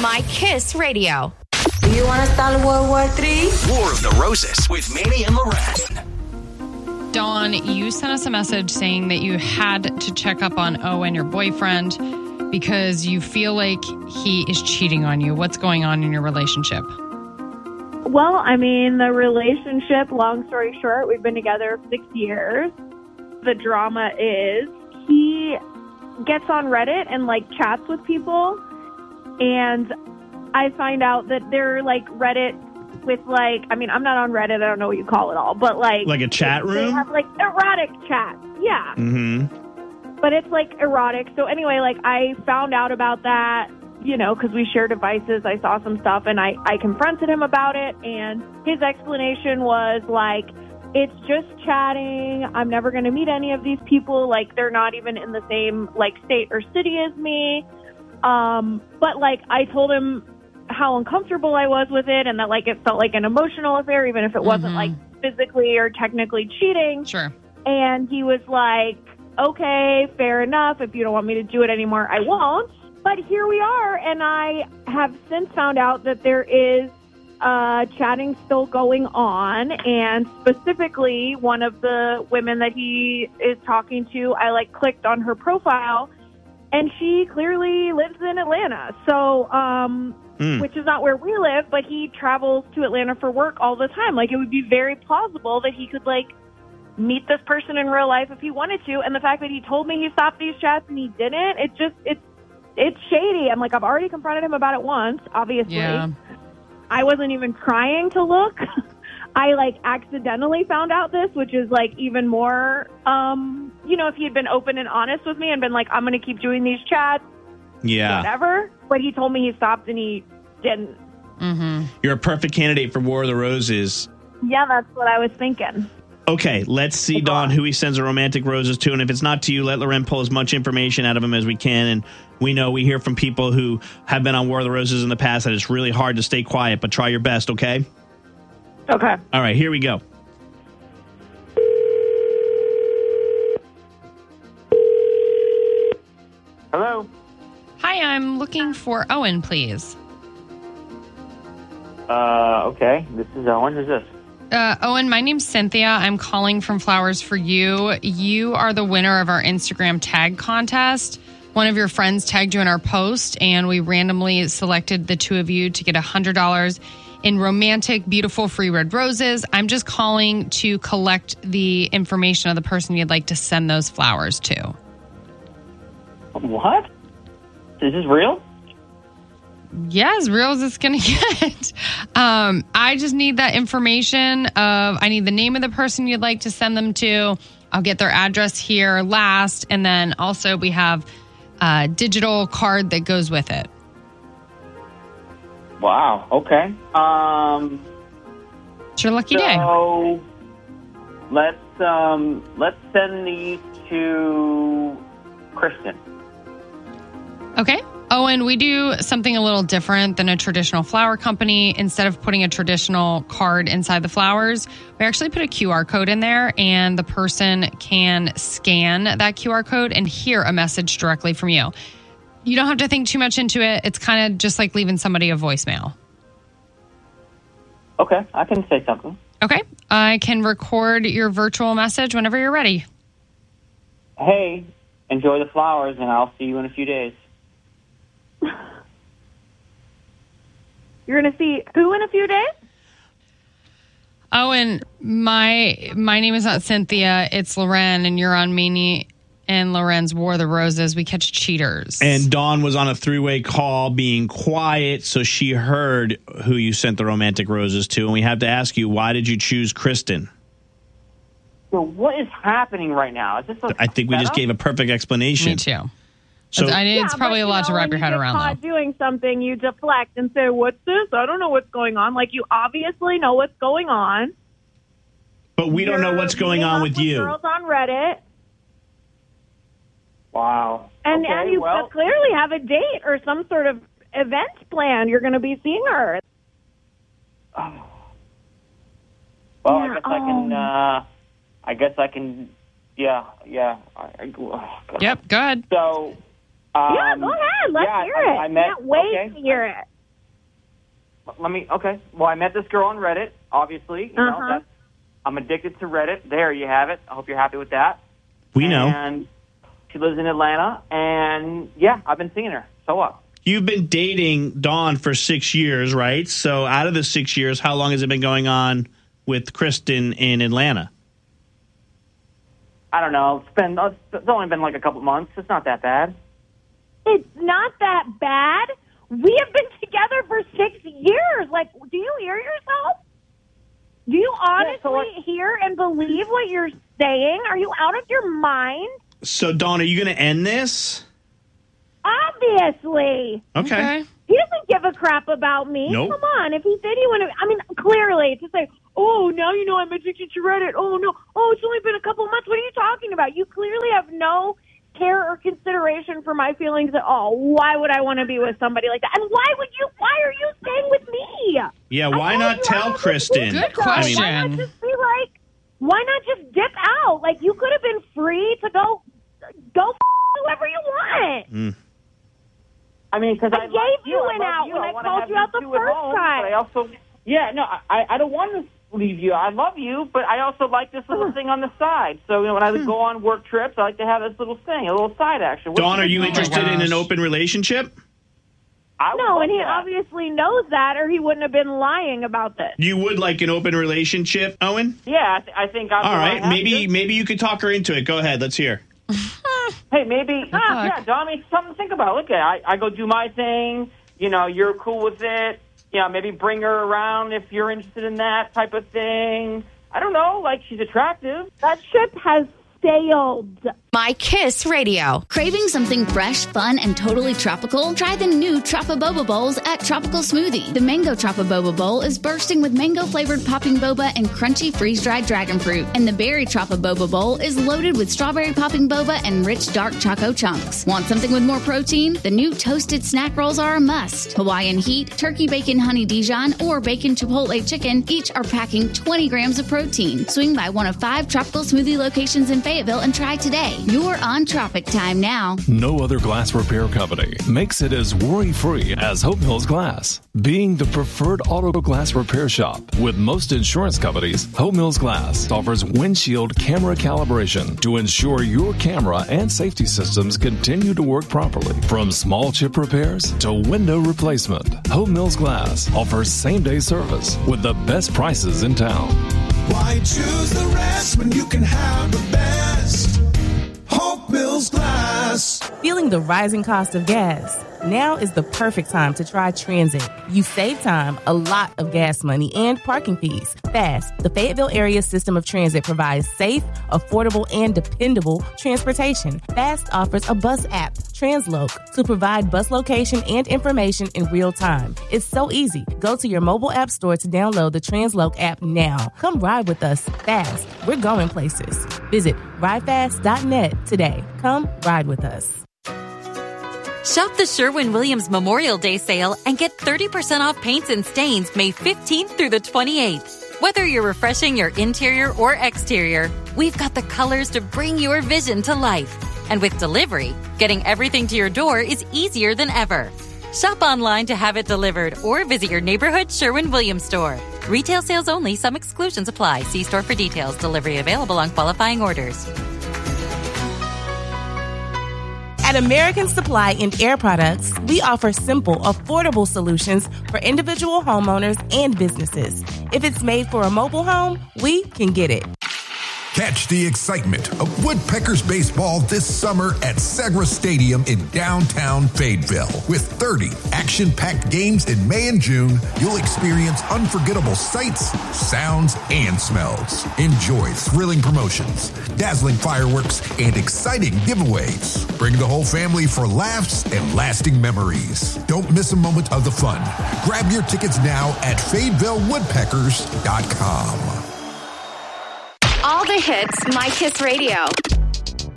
My Kiss Radio. Do you want to start World War III? War of the Roses with Manny and Loren. Dawn, you sent us a message saying that you had to check up on Owen, your boyfriend, because you feel like he is cheating on you. What's going on in your relationship? Well, I mean, the relationship, long story short, we've been together 6 years. The drama is he gets on Reddit and, chats with people. And I find out that they're, Reddit with, I'm not on Reddit. I don't know what you call it all. But, like a chat room? They have, erotic chats. Yeah. Mm-hmm. But it's, erotic. So, anyway, I found out about that, because we share devices. I saw some stuff, and I confronted him about it. And his explanation was, it's just chatting. I'm never going to meet any of these people. They're not even in the same, state or city as me. But, I told him how uncomfortable I was with it and that, it felt like an emotional affair, even if it wasn't, physically or technically cheating. Sure. And he was like, okay, fair enough. If you don't want me to do it anymore, I won't. But here we are, and I have since found out that there is chatting still going on, and specifically one of the women that he is talking to, I clicked on her profile, and she clearly lives in Atlanta. So, which is not where we live, but he travels to Atlanta for work all the time. It would be very plausible that he could, meet this person in real life if he wanted to. And the fact that he told me he stopped these chats and he didn't, it's shady. I'm I've already confronted him about it once, obviously. Yeah. I wasn't even trying to look. I accidentally found out this, which is even more, if he had been open and honest with me and been I'm going to keep doing these chats. Yeah. Whatever. But he told me he stopped and he didn't. Mm-hmm. You're a perfect candidate for War of the Roses. Yeah, that's what I was thinking. Okay, let's see, Dawn, who he sends the romantic roses to. And if it's not to you, let Loren pull as much information out of him as we can. And we hear from people who have been on War of the Roses in the past that it's really hard to stay quiet, but try your best, okay? Okay. All right, here we go. Hello? Hi, I'm looking for Owen, please. Okay. This is Owen. Who's this? Owen, my name's Cynthia. I'm calling from Flowers for You. You are the winner of our Instagram tag contest. One of your friends tagged you in our post, and we randomly selected the two of you to get $100 in romantic, beautiful, free red roses. I'm just calling to collect the information of the person you'd like to send those flowers to. What? Is this real? Yeah, as real as it's going to get. I just need that information I need the name of the person you'd like to send them to. I'll get their address here last. And then also we have a digital card that goes with it. Wow. Okay. It's your lucky day. So let's send these to Kristen. Okay. Owen, we do something a little different than a traditional flower company. Instead of putting a traditional card inside the flowers, we actually put a QR code in there, and the person can scan that QR code and hear a message directly from you. You don't have to think too much into it. It's kind of just like leaving somebody a voicemail. Okay, I can say something. Okay. I can record your virtual message whenever you're ready. Hey, enjoy the flowers, and I'll see you in a few days. You're going to see who in a few days? Owen, my name is not Cynthia. It's Loren, and you're on Manny and Loren's War of the Roses. We catch cheaters. And Dawn was on a three-way call being quiet, so she heard who you sent the romantic roses to. And we have to ask you, why did you choose Kristen? So what is happening right now? Is this I think we just gave a perfect explanation. Me too. So, it's probably a lot to wrap your head around, though. When you get caught doing something, you deflect and say, what's this? I don't know what's going on. You obviously know what's going on. But we don't know what's going on with you. Girls on Reddit. Wow. And you clearly have a date or some sort of event planned. You're going to be seeing her. Oh. Well, yeah, I guess I can. Yeah. Yep, go ahead. So. Yeah, go ahead. Let's hear it. I can't wait to hear it. Okay. Well, I met this girl on Reddit, obviously. You know, I'm addicted to Reddit. There you have it. I hope you're happy with that. We know. And she lives in Atlanta. And, yeah, I've been seeing her. So what? You've been dating Dawn for 6 years, right? So out of the 6 years, how long has it been going on with Kristen in Atlanta? I don't know. It's only been like a couple months. It's not that bad. It's not that bad. We have been together for 6 years. Like, do you hear yourself? Do you honestly hear and believe what you're saying? Are you out of your mind? So, Dawn, are you going to end this? Obviously. Okay. He doesn't give a crap about me. Nope. Come on. If he said he wanted, I mean, clearly, to say, oh, now you know I'm addicted to Reddit. Oh, no. Oh, it's only been a couple months. What are you talking about? You clearly have no care or consideration for my feelings at all. Why would I want to be with somebody like that? And why are you staying with me? Yeah, why not tell Kristen? Good question. Why not just be like, why not just dip out? Like, you could have been free to go whoever you want. I mean, because I gave you an out when I called you out the first time. I also, I don't want to leave you. I love you, but I also like this little thing on the side. So, you know, when I go on work trips, I like to have this little thing, a little side action. Dawn, are you interested in an open relationship? No, and he obviously knows that, or he wouldn't have been lying about this. You would like an open relationship, Owen? Yeah, I think I'm all right. Maybe you could talk her into it. Go ahead. Let's hear. Hey, maybe, Dawn, I mean, something to think about. Look, I go do my thing. You know, you're cool with it. Yeah, maybe bring her around if you're interested in that type of thing. I don't know, like, she's attractive. That ship has sailed. My Kiss Radio. Craving something fresh, fun, and totally tropical? Try the new Tropa Boba Bowls at Tropical Smoothie. The Mango Tropa Boba Bowl is bursting with mango-flavored popping boba and crunchy freeze-dried dragon fruit. And the Berry Tropa Boba Bowl is loaded with strawberry popping boba and rich dark choco chunks. Want something with more protein? The new toasted snack rolls are a must. Hawaiian Heat, Turkey Bacon Honey Dijon, or Bacon Chipotle Chicken each are packing 20 grams of protein. Swing by one of 5 Tropical Smoothie locations in Fayetteville and try today. You're on Tropic Time now. No other glass repair company makes it as worry-free as Hope Mills Glass. Being the preferred auto glass repair shop with most insurance companies, Hope Mills Glass offers windshield camera calibration to ensure your camera and safety systems continue to work properly. From small chip repairs to window replacement, Hope Mills Glass offers same-day service with the best prices in town. Why choose the rest when you can have the best? Hope Mills Glass. Feeling the rising cost of gas? Now is the perfect time to try Transit. You save time, a lot of gas money, and parking fees. Fast, the Fayetteville area system of transit provides safe, affordable, and dependable transportation. Fast offers a bus app, Transloc, to provide bus location and information in real time. It's so easy. Go to your mobile app store to download the Transloc app now. Come ride with us fast. We're going places. Visit ridefast.net today. Come ride with us. Shop the Sherwin-Williams Memorial Day sale and get 30% off paints and stains May 15th through the 28th. Whether you're refreshing your interior or exterior, we've got the colors to bring your vision to life. And with delivery, getting everything to your door is easier than ever. Shop online to have it delivered or visit your neighborhood Sherwin-Williams store. Retail sales only. Some exclusions apply. See store for details. Delivery available on qualifying orders. At American Supply and Air Products, we offer simple, affordable solutions for individual homeowners and businesses. If it's made for a mobile home, we can get it. Catch the excitement of Woodpeckers baseball this summer at Segra Stadium in downtown Fayetteville. With 30 action-packed games in May and June, you'll experience unforgettable sights, sounds, and smells. Enjoy thrilling promotions, dazzling fireworks, and exciting giveaways. Bring the whole family for laughs and lasting memories. Don't miss a moment of the fun. Grab your tickets now at FayettevilleWoodpeckers.com. All the hits, My Kiss Radio.